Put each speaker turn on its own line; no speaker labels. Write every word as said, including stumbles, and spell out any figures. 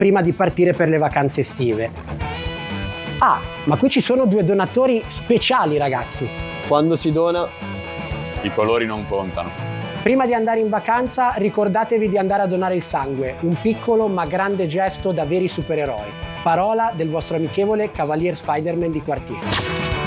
prima di partire per le vacanze estive. Ah, ma qui ci sono due donatori speciali, ragazzi.
Quando si dona,
i colori non contano.
Prima di andare in vacanza, ricordatevi di andare a donare il sangue, un piccolo ma grande gesto da veri supereroi. Parola del vostro amichevole Cavalier Spider-Man di quartiere.